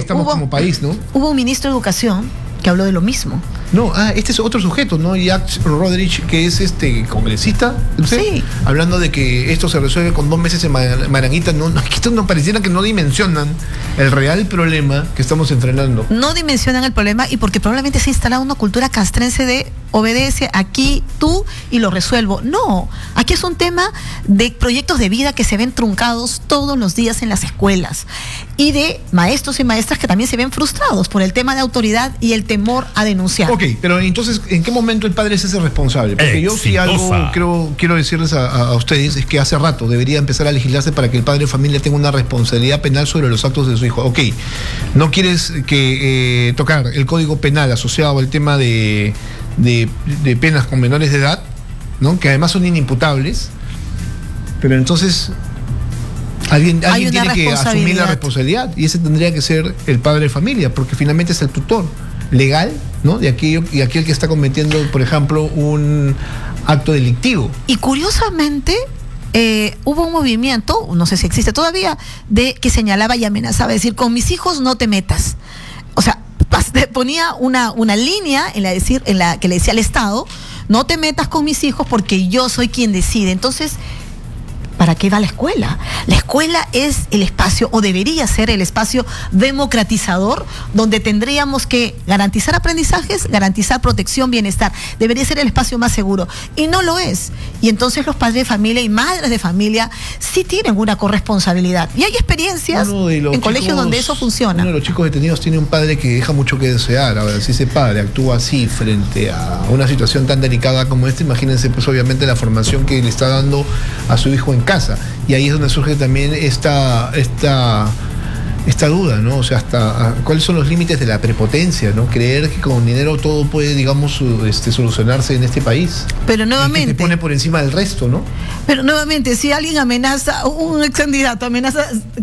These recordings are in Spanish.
estamos como país, ¿no? Hubo un ministro de Educación que habló de lo mismo. No, este es otro sujeto, ¿no? Jacques Rodrich, que es congresista, no sé, sí, hablando de que esto se resuelve con 2 meses en Maranguita. No, que esto no pareciera que no dimensionan el real problema que estamos enfrentando. No dimensionan el problema y porque probablemente se ha instalado una cultura castrense de obedece aquí tú y lo resuelvo. No, aquí es un tema de proyectos de vida que se ven truncados todos los días en las escuelas y de maestros y maestras que también se ven frustrados por el tema de autoridad y el temor a denunciar. Ok, pero entonces, ¿en qué momento el padre se hace responsable? Porque yo sí algo quiero decirles a ustedes, es que hace rato debería empezar a legislarse para que el padre de familia tenga una responsabilidad penal sobre los actos de su hijo. Ok, no quieres que tocar el código penal asociado al tema de penas con menores de edad, ¿no? Que además son inimputables, pero entonces alguien tiene que asumir la responsabilidad y ese tendría que ser el padre de familia, porque finalmente es el tutor legal, ¿no? De aquel que está cometiendo, por ejemplo, un acto delictivo. Y curiosamente hubo un movimiento, no sé si existe todavía, que señalaba y amenazaba, decir, con mis hijos no te metas. O sea, ponía una línea en la que le decía al Estado, no te metas con mis hijos porque yo soy quien decide. Entonces, ¿para qué va la escuela? La escuela es el espacio, o debería ser el espacio democratizador, donde tendríamos que garantizar aprendizajes, garantizar protección, bienestar. Debería ser el espacio más seguro. Y no lo es. Y entonces los padres de familia y madres de familia sí tienen una corresponsabilidad. Y hay experiencias en colegios donde eso funciona. Uno de los chicos detenidos tiene un padre que deja mucho que desear. A ver, si ese padre actúa así frente a una situación tan delicada como esta, imagínense pues obviamente la formación que le está dando a su hijo en casa. Y ahí es donde surge también esta duda, ¿no? O sea, ¿cuáles son los límites de la prepotencia, ¿no? Creer que con dinero todo puede, digamos, solucionarse en este país. Pero nuevamente... Y que te pone por encima del resto, ¿no? Pero nuevamente, si alguien amenaza, un ex candidato amenaza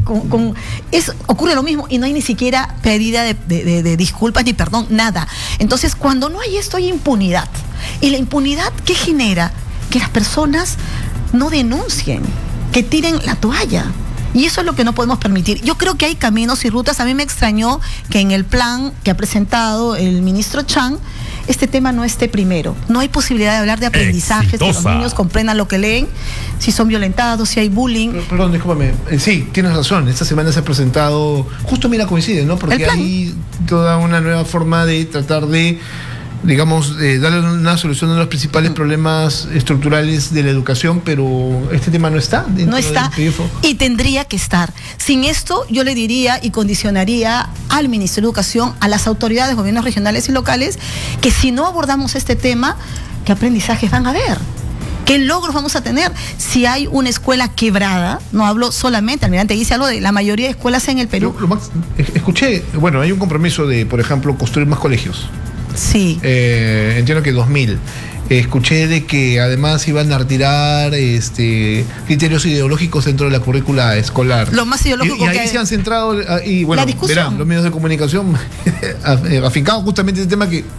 ocurre lo mismo y no hay ni siquiera pedida de disculpas ni perdón, nada. Entonces, cuando no hay esto, hay impunidad. Y la impunidad, ¿qué genera? Que las personas no denuncien, que tiren la toalla. Y eso es lo que no podemos permitir. Yo creo que hay caminos y rutas. A mí me extrañó que en el plan que ha presentado el ministro Chang, este tema no esté primero. No hay posibilidad de hablar de aprendizajes, que los niños comprendan lo que leen, si son violentados, si hay bullying. Perdón, discúlpame. Sí, tienes razón. Esta semana se ha presentado, justo mira, coincide, ¿no? Porque hay toda una nueva forma de tratar de, digamos, darle una solución a los principales problemas estructurales de la educación, pero este tema no está. No está y tendría que estar. Sin esto, yo le diría y condicionaría al Ministerio de Educación, a las autoridades, gobiernos regionales y locales, que si no abordamos este tema, ¿qué aprendizajes van a haber? ¿Qué logros vamos a tener? Si hay una escuela quebrada, no hablo solamente, almirante dice algo de la mayoría de escuelas en el Perú. Escuché, bueno, hay un compromiso de, por ejemplo, construir más colegios. Sí. Entiendo que 2000. Escuché de que además iban a retirar criterios ideológicos dentro de la currícula escolar. Lo más ideológico y ahí se han centrado, y bueno, verán, los medios de comunicación afincados justamente el tema que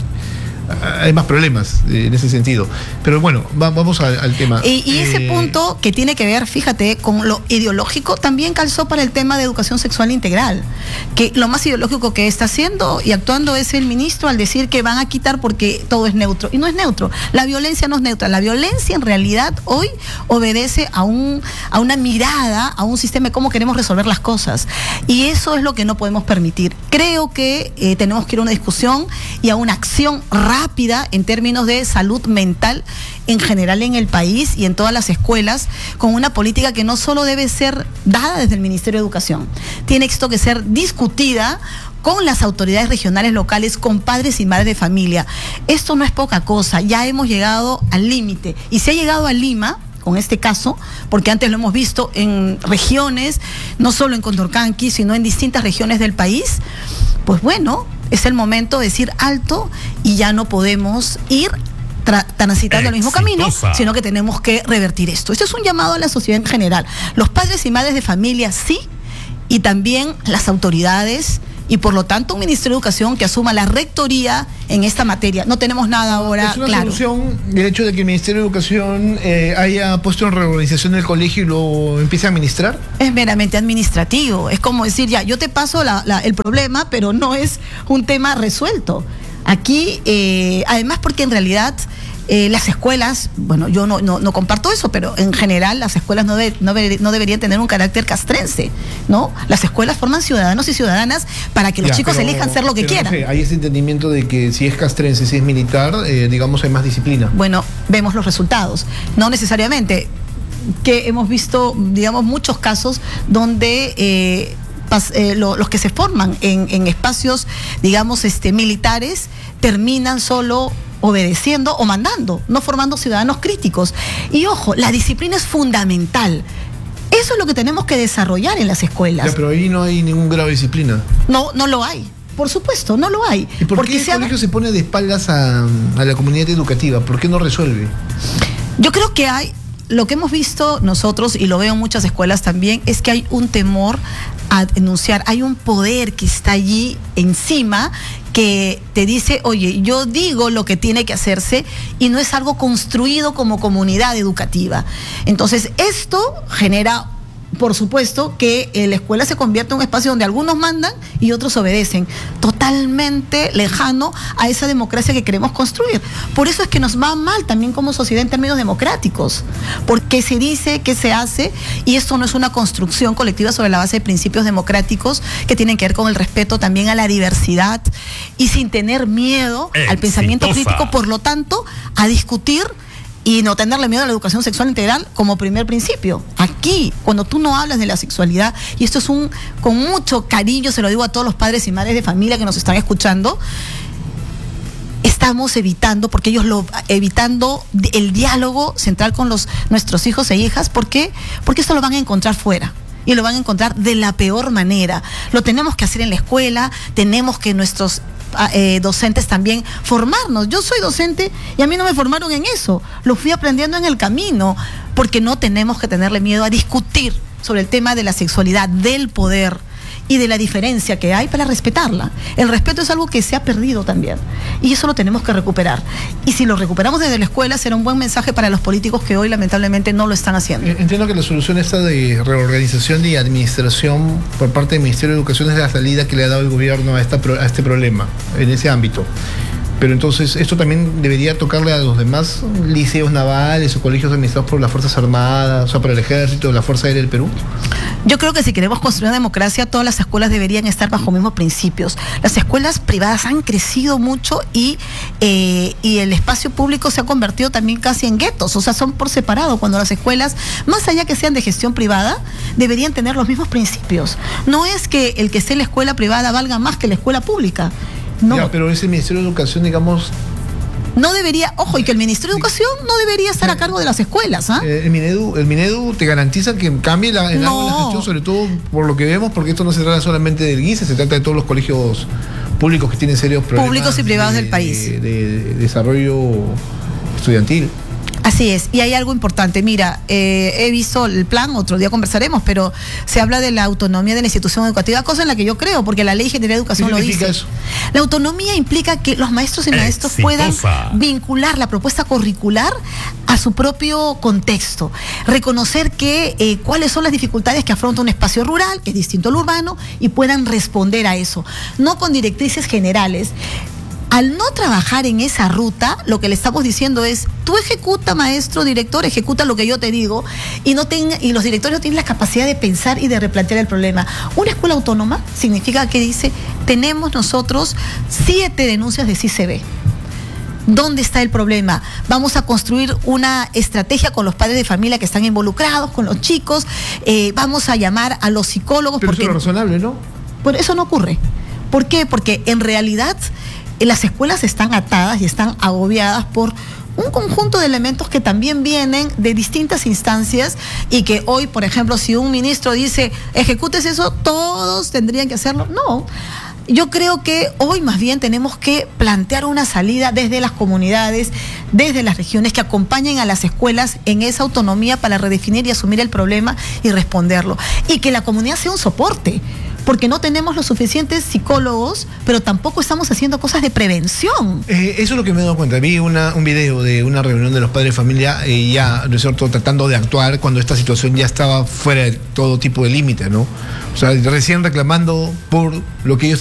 hay más problemas en ese sentido. Pero bueno, vamos al tema. Y ese punto que tiene que ver, fíjate, con lo ideológico, también calzó para el tema de educación sexual integral. Que lo más ideológico que está haciendo y actuando es el ministro al decir que van a quitar porque todo es neutro. Y no es neutro. La violencia no es neutra. La violencia en realidad hoy obedece a una mirada, a un sistema de cómo queremos resolver las cosas. Y eso es lo que no podemos permitir. Creo que tenemos que ir a una discusión y a una acción rápida en términos de salud mental en general en el país y en todas las escuelas, con una política que no solo debe ser dada desde el Ministerio de Educación, tiene esto que ser discutida con las autoridades regionales, locales, con padres y madres de familia. Esto no es poca cosa, ya hemos llegado al límite y se ha llegado a Lima con este caso, porque antes lo hemos visto en regiones, no solo en Condorcanqui, sino en distintas regiones del país. Pues bueno, es el momento de decir alto y ya no podemos ir transitando el mismo camino, sino que tenemos que revertir esto. Esto es un llamado a la sociedad en general. Los padres y madres de familia sí, y también las autoridades y por lo tanto un Ministerio de Educación que asuma la rectoría en esta materia. No tenemos nada ahora ¿Es una claro. solución el hecho de que el Ministerio de Educación haya puesto en reorganización el colegio y lo empiece a administrar? Es meramente administrativo, es como decir, ya, yo te paso el problema, pero no es un tema resuelto. Aquí, además porque en realidad las escuelas, bueno, yo no comparto eso, pero en general las escuelas no deberían tener un carácter castrense, ¿no? Las escuelas forman ciudadanos y ciudadanas para que los chicos elijan ser lo que quieran. No sé, hay ese entendimiento de que si es castrense, si es militar, digamos, hay más disciplina. Bueno, vemos los resultados. No necesariamente, que hemos visto, digamos, muchos casos donde los que se forman en espacios, digamos, militares, terminan solo obedeciendo o mandando, no formando ciudadanos críticos. Y ojo, la disciplina es fundamental. Eso es lo que tenemos que desarrollar en las escuelas. Ya, pero ahí no hay ningún grado de disciplina. No lo hay. Por supuesto, no lo hay. ¿Y por qué el colegio se pone de espaldas a la comunidad educativa? ¿Por qué no resuelve? Yo creo que lo que hemos visto nosotros, y lo veo en muchas escuelas también, es que hay un temor a denunciar, hay un poder que está allí encima que te dice, oye, yo digo lo que tiene que hacerse y no es algo construido como comunidad educativa. Entonces, esto genera, por supuesto, que la escuela se convierte en un espacio donde algunos mandan y otros obedecen, totalmente lejano a esa democracia que queremos construir. Por eso es que nos va mal también como sociedad en términos democráticos, porque se dice, que se hace, y esto no es una construcción colectiva sobre la base de principios democráticos que tienen que ver con el respeto también a la diversidad y sin tener miedo al pensamiento crítico, por lo tanto, a discutir y no tenerle miedo a la educación sexual integral como primer principio. Aquí, cuando tú no hablas de la sexualidad, y esto es con mucho cariño, se lo digo a todos los padres y madres de familia que nos están escuchando, estamos evitando el diálogo central con nuestros hijos e hijas. ¿Por qué? Porque esto lo van a encontrar fuera. Y lo van a encontrar de la peor manera. Lo tenemos que hacer en la escuela, tenemos que nuestros docentes también formarnos. Yo soy docente y a mí no me formaron en eso, lo fui aprendiendo en el camino, porque no tenemos que tenerle miedo a discutir sobre el tema de la sexualidad, del poder y de la diferencia que hay para respetarla. El respeto es algo que se ha perdido también y eso lo tenemos que recuperar, y si lo recuperamos desde la escuela será un buen mensaje para los políticos que hoy lamentablemente no lo están haciendo. Entiendo que la solución esta de reorganización y administración por parte del Ministerio de Educación es la salida que le ha dado el gobierno a este problema en ese ámbito. Pero entonces, ¿esto también debería tocarle a los demás liceos navales o colegios administrados por las Fuerzas Armadas, o sea, por el Ejército, la Fuerza Aérea del Perú? Yo creo que si queremos construir una democracia, todas las escuelas deberían estar bajo mismos principios. Las escuelas privadas han crecido mucho y el espacio público se ha convertido también casi en guetos, o sea, son por separado, cuando las escuelas, más allá que sean de gestión privada, deberían tener los mismos principios. No es que el que esté en la escuela privada valga más que la escuela pública. No. Ya, pero ese Ministerio de Educación, digamos... No debería, ojo, y que el Ministerio de Educación no debería estar a cargo de las escuelas, ¿ah? El Minedu te garantiza que cambie en algo la gestión, sobre todo por lo que vemos, porque esto no se trata solamente del GICE, se trata de todos los colegios públicos que tienen serios problemas públicos y privados del país de desarrollo estudiantil. Así es, y hay algo importante. Mira, he visto el plan, otro día conversaremos, pero se habla de la autonomía de la institución educativa, cosa en la que yo creo, porque la Ley General de Educación lo dice. ¿Qué significa eso? La autonomía implica que los maestros y maestros puedan vincular la propuesta curricular a su propio contexto, reconocer que cuáles son las dificultades que afronta un espacio rural, que es distinto al urbano, y puedan responder a eso, no con directrices generales. Al no trabajar en esa ruta, lo que le estamos diciendo es, tú ejecuta, maestro, director, ejecuta lo que yo te digo, y los directores no tienen la capacidad de pensar y de replantear el problema. Una escuela autónoma significa que dice, tenemos nosotros 7 denuncias de CICB. ¿Dónde está el problema? Vamos a construir una estrategia con los padres de familia que están involucrados, con los chicos, vamos a llamar a los psicólogos. Pero eso es lo razonable, ¿no? Pero eso no ocurre. ¿Por qué? Porque en realidad las escuelas están atadas y están agobiadas por un conjunto de elementos que también vienen de distintas instancias y que hoy, por ejemplo, si un ministro dice, ejecutes eso, todos tendrían que hacerlo. No. Yo creo que hoy más bien tenemos que plantear una salida desde las comunidades, desde las regiones, que acompañen a las escuelas en esa autonomía para redefinir y asumir el problema y responderlo. Y que la comunidad sea un soporte. porque no tenemos los suficientes psicólogos, pero tampoco estamos haciendo cosas de prevención. Eso es lo que me he dado cuenta. Vi un video de una reunión de los padres de familia, ya, ¿no es cierto?, tratando de actuar cuando esta situación ya estaba fuera de todo tipo de límite, ¿no? O sea, recién reclamando por lo que ellos